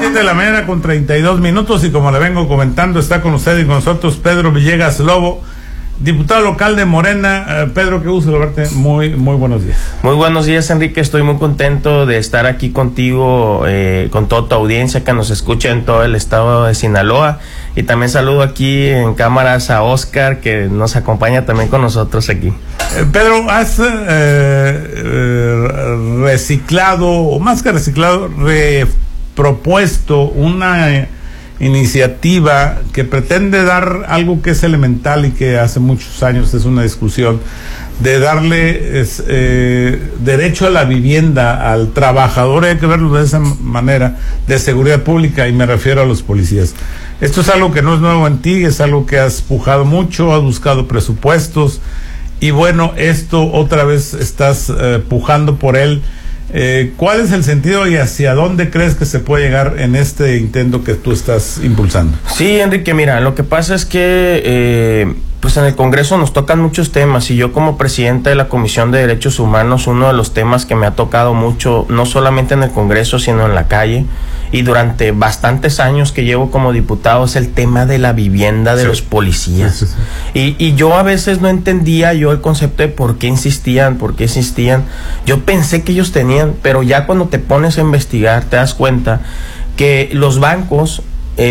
7 de la mañana con 32 minutos y como le vengo comentando, está con usted y con nosotros Pedro Villegas Lobo, diputado local de Morena. Pedro, qué gusto verte. Muy buenos días. Muy buenos días, Enrique. Estoy muy contento de estar aquí contigo, con toda tu audiencia que nos escucha en todo el estado de Sinaloa. Y también saludo aquí en cámaras a Oscar, que nos acompaña también con nosotros aquí. Pedro, has reciclado, o más que reciclado, propuesto una iniciativa que pretende dar algo que es elemental y que hace muchos años es una discusión, de darle derecho a la vivienda al trabajador, hay que verlo de esa manera, de seguridad pública, y me refiero a los policías. Esto es algo que no es nuevo en ti, es algo que has pujado mucho, has buscado presupuestos, y bueno, esto otra vez estás pujando por él. ¿Cuál es el sentido y hacia dónde crees que se puede llegar en este intento que tú estás impulsando? Sí, Enrique, mira, lo que pasa es que pues en el Congreso nos tocan muchos temas, y yo como presidente de la Comisión de Derechos Humanos, uno de los temas que me ha tocado mucho, no solamente en el Congreso, sino en la calle, y durante bastantes años que llevo como diputado, es el tema de la vivienda de los policías. Sí. Y yo a veces no entendía el concepto de por qué insistían. Yo pensé que ellos tenían, pero ya cuando te pones a investigar te das cuenta que los bancos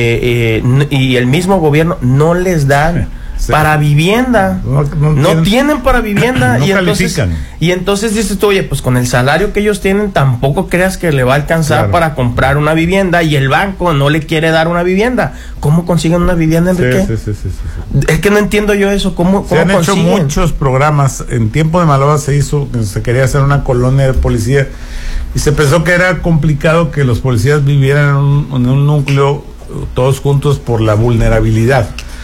y el mismo gobierno no les dan para vivienda, no tienen para vivienda, no y califican. Entonces dices tú, oye, pues con el salario que ellos tienen tampoco creas que le va a alcanzar para comprar una vivienda, y el banco no le quiere dar una vivienda. ¿Cómo consiguen una vivienda, Enrique? Sí. Es que no entiendo yo eso. ¿Cómo han hecho muchos programas? En tiempo de Maloba se quería hacer una colonia de policía, y se pensó que era complicado que los policías vivieran en un núcleo todos juntos por la vulnerabilidad.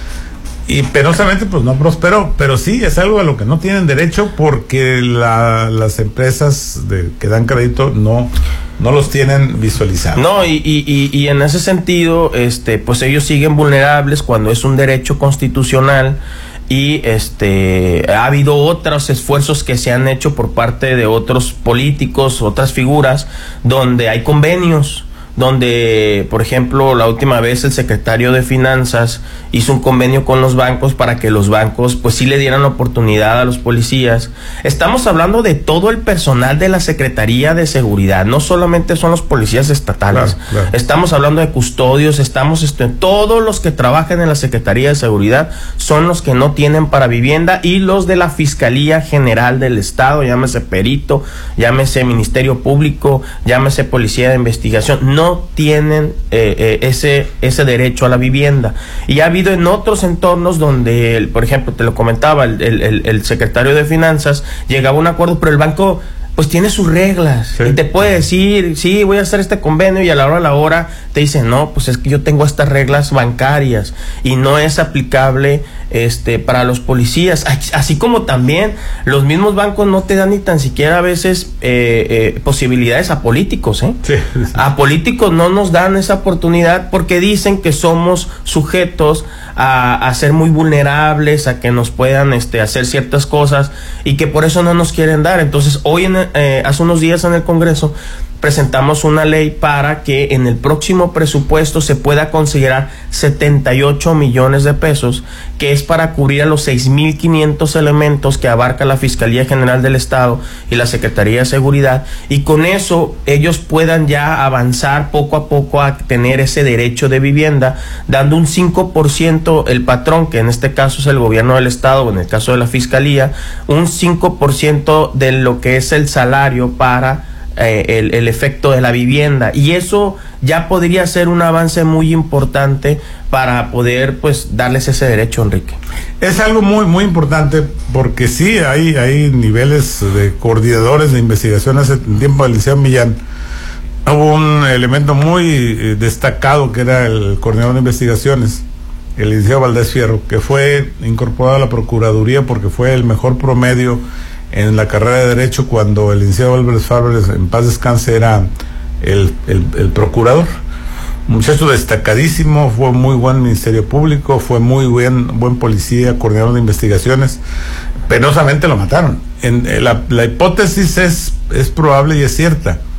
Y penosamente pues no prosperó, pero sí es algo a lo que no tienen derecho, porque las empresas que dan crédito no los tienen visualizados. No, y en ese sentido, pues ellos siguen vulnerables cuando es un derecho constitucional. Y ha habido otros esfuerzos que se han hecho por parte de otros políticos, otras figuras, donde hay convenios, donde, por ejemplo, la última vez el secretario de Finanzas hizo un convenio con los bancos para que los bancos pues sí le dieran la oportunidad a los policías. Estamos hablando de todo el personal de la Secretaría de Seguridad, no solamente son los policías estatales. Claro. Estamos hablando de custodios, todos los que trabajan en la Secretaría de Seguridad son los que no tienen para vivienda, y los de la Fiscalía General del Estado, llámese perito, llámese Ministerio Público, llámese Policía de Investigación, no tienen ese derecho a la vivienda. Y ha habido en otros entornos donde, por ejemplo, te lo comentaba, el secretario de Finanzas llegaba a un acuerdo, pero el banco pues tiene sus reglas, y te puede decir, sí, voy a hacer este convenio, y a la hora te dice, no, pues es que yo tengo estas reglas bancarias y no es aplicable para los policías. Así como también los mismos bancos no te dan ni tan siquiera a veces posibilidades a políticos, Sí. A políticos no nos dan esa oportunidad, porque dicen que somos sujetos a ser muy vulnerables, a que nos puedan hacer ciertas cosas, y que por eso no nos quieren dar. Entonces hoy hace unos días en el Congreso presentamos una ley para que en el próximo presupuesto se pueda considerar 78 millones de pesos, que es para cubrir a los 6,500 elementos que abarca la Fiscalía General del Estado y la Secretaría de Seguridad, y con eso ellos puedan ya avanzar poco a poco a tener ese derecho de vivienda, dando un 5% el patrón, que en este caso es el gobierno del Estado, o en el caso de la Fiscalía, un 5% de lo que es el salario para el efecto de la vivienda, y eso ya podría ser un avance muy importante para poder pues darles ese derecho, Enrique. Es algo muy importante, porque sí hay niveles de coordinadores de investigación. Hace tiempo del licenciado Millán hubo un elemento muy destacado, que era el coordinador de investigaciones, el licenciado Valdés Fierro, que fue incorporado a la Procuraduría porque fue el mejor promedio en la carrera de Derecho, cuando el licenciado Álvarez Fábregas, en paz descanse, era el procurador. Un muchacho destacadísimo, fue muy buen Ministerio Público, fue muy buen policía, coordinador de investigaciones. Penosamente lo mataron. La hipótesis es probable y es cierta.